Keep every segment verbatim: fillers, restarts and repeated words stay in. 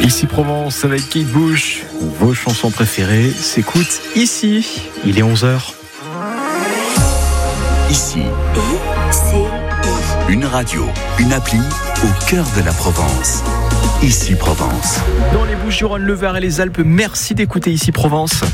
Ici Provence avec Kate Bush, vos chansons préférées s'écoutent ici. Il est onze heures. Ici, une radio, une appli au cœur de la Provence. Ici Provence. Dans les Bouches-du-Rhône, le Var et les Alpes, merci d'écouter Ici Provence.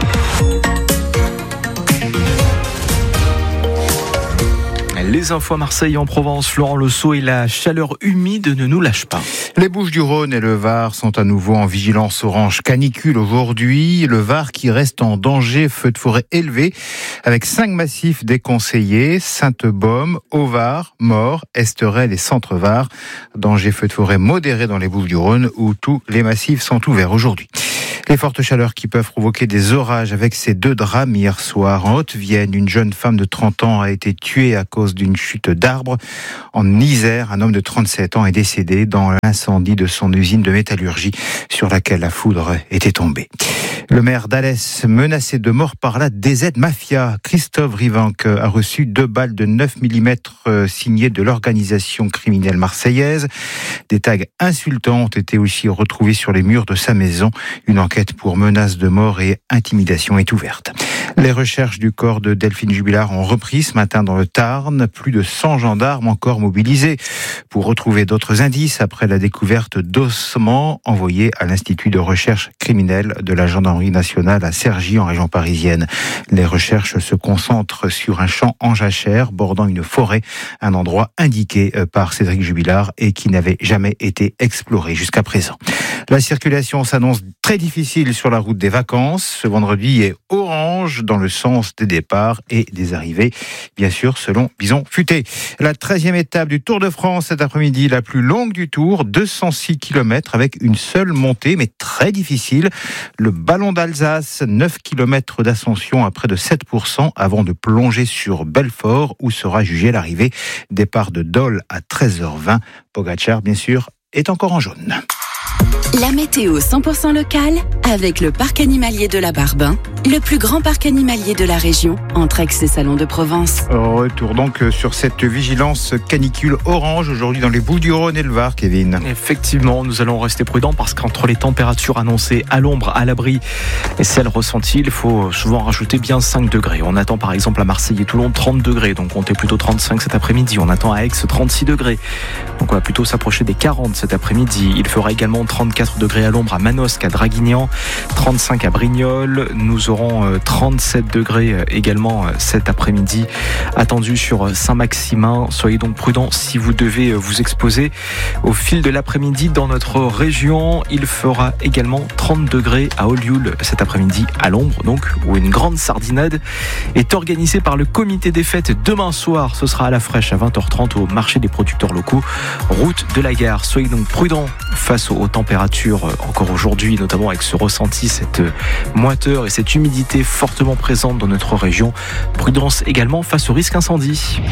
Les infos à Marseille et en Provence, Florent Lesault, et la chaleur humide ne nous lâche pas. Les Bouches-du-Rhône et le Var sont à nouveau en vigilance orange canicule aujourd'hui. Le Var qui reste en danger, feu de forêt élevé, avec cinq massifs déconseillés: Sainte-Baume, Haut-Var, Maure, Esterel et Centre-Var. Danger feu de forêt modéré dans les Bouches-du-Rhône où tous les massifs sont ouverts aujourd'hui. Les fortes chaleurs qui peuvent provoquer des orages avec ces deux drames hier soir. En Haute-Vienne, une jeune femme de trente ans a été tuée à cause d'une chute d'arbre. En Isère, un homme de trente-sept ans est décédé dans l'incendie de son usine de métallurgie sur laquelle la foudre était tombée. Le maire d'Alès, menacé de mort par la D Z Mafia, Christophe Rivanc, a reçu deux balles de neuf millimètres signées de l'organisation criminelle marseillaise. Des tags insultants ont été aussi retrouvés sur les murs de sa maison. Une enquête pour menace de mort et intimidation est ouverte. Les recherches du corps de Delphine Jubilard ont repris ce matin dans le Tarn. Plus de cent gendarmes encore mobilisés pour retrouver d'autres indices après la découverte d'ossements envoyés à l'Institut de recherche criminelle de la gendarmerie nationale à Cergy en région parisienne. Les recherches se concentrent sur un champ en jachère bordant une forêt, un endroit indiqué par Cédric Jubilard et qui n'avait jamais été exploré jusqu'à présent. La circulation s'annonce très difficile sur la route des vacances. Ce vendredi est orange dans le sens des départs et des arrivées, bien sûr selon Bison Futé. La treizième étape du Tour de France cet après-midi, la plus longue du Tour, deux cent six kilomètres avec une seule montée, mais très difficile. Le Ballon d'Alsace, neuf kilomètres d'ascension à près de sept pour cent avant de plonger sur Belfort où sera jugée l'arrivée. Départ de Dole à treize heures vingt. Pogacar, bien sûr, est encore en jaune. La météo cent pour cent locale avec le parc animalier de la Barbin, le plus grand parc animalier de la région, entre Aix et Salon de Provence. Retour donc sur cette vigilance canicule orange aujourd'hui dans les Bouches-du-Rhône et le Var, Kevin. Effectivement, nous allons rester prudents parce qu'entre les températures annoncées à l'ombre, à l'abri et celles ressenties, il faut souvent rajouter bien cinq degrés. On attend par exemple à Marseille et Toulon trente degrés, donc comptez plutôt trente-cinq cet après-midi. On attend à Aix trente-six degrés, donc on va plutôt s'approcher des quarante cet après-midi. Il fera également trente-quatre degrés à l'ombre à Manosque, à Draguignan, trente-cinq à Brignoles. Nous aurons trente-sept degrés également cet après-midi attendus sur Saint-Maximin. Soyez donc prudents si vous devez vous exposer au fil de l'après-midi dans notre région. Il fera également trente degrés à Olioul cet après-midi à l'ombre, donc où une grande sardinade est organisée par le comité des fêtes demain soir. Ce sera à la fraîche à vingt heures trente au marché des producteurs locaux, route de la gare. Soyez donc prudents face aux températures encore aujourd'hui, notamment avec ce ressenti, cette moiteur et cette humidité fortement présente dans notre région. Prudence également face au risque incendie.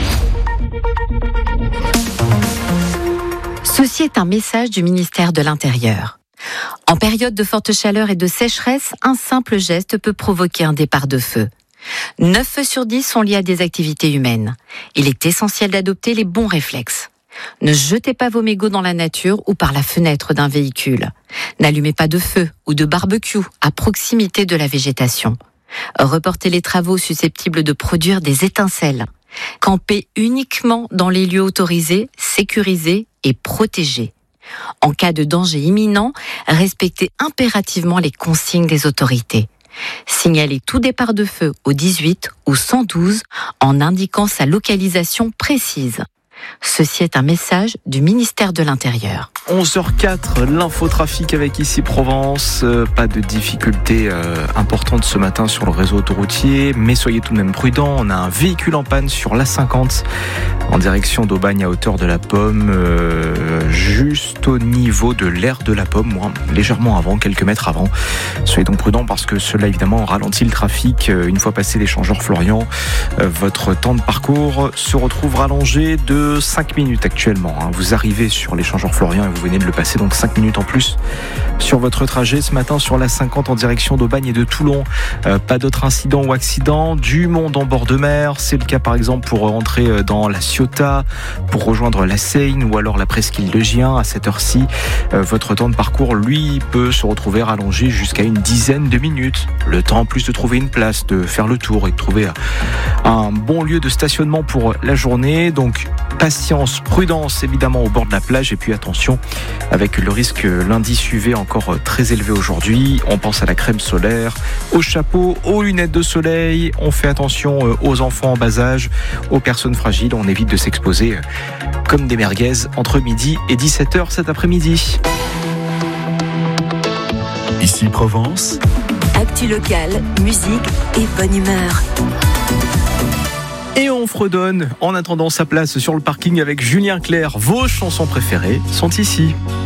Ceci est un message du ministère de l'Intérieur. En période de forte chaleur et de sécheresse, un simple geste peut provoquer un départ de feu. neuf feux sur dix sont liés à des activités humaines. Il est essentiel d'adopter les bons réflexes. Ne jetez pas vos mégots dans la nature ou par la fenêtre d'un véhicule. N'allumez pas de feu ou de barbecue à proximité de la végétation. Reportez les travaux susceptibles de produire des étincelles. Campez uniquement dans les lieux autorisés, sécurisés et protégés. En cas de danger imminent, respectez impérativement les consignes des autorités. Signalez tout départ de feu au dix-huit ou cent douze en indiquant sa localisation précise. Ceci est un message du ministère de l'Intérieur. onze heures quatre, l'infotrafic avec Ici Provence. Euh, pas de difficultés euh, importantes ce matin sur le réseau autoroutier, mais soyez tout de même prudents. On a un véhicule en panne sur l'A cinquante en direction d'Aubagne à hauteur de la Pomme, euh, juste au niveau de l'aire de la Pomme, moins, légèrement avant, quelques mètres avant. Soyez donc prudents parce que cela évidemment ralentit le trafic. Euh, une fois passé l'échangeur Florian, euh, votre temps de parcours se retrouve rallongé de de cinq minutes actuellement. Vous arrivez sur l'échangeur Florian et vous venez de le passer, donc cinq minutes en plus sur votre trajet ce matin sur la cinquante en direction d'Aubagne et de Toulon. Euh, pas d'autres incidents ou accidents. Du monde en bord de mer. C'est le cas par exemple pour rentrer dans la Ciotat, pour rejoindre la Seine ou alors la presqu'île de Gien. À cette heure-ci, euh, votre temps de parcours, lui, peut se retrouver rallongé jusqu'à une dizaine de minutes. Le temps en plus de trouver une place, de faire le tour et de trouver un bon lieu de stationnement pour la journée. Donc patience, prudence évidemment au bord de la plage et puis attention avec le risque l'indice U V encore très élevé aujourd'hui. On pense à la crème solaire, au chapeau, aux lunettes de soleil. On fait attention aux enfants en bas âge, aux personnes fragiles. On évite de s'exposer comme des merguez entre midi et dix-sept heures cet après-midi. Ici Provence. Actu locale, musique et bonne humeur. Et on fredonne en attendant sa place sur le parking avec Julien Clerc. Vos chansons préférées sont ici.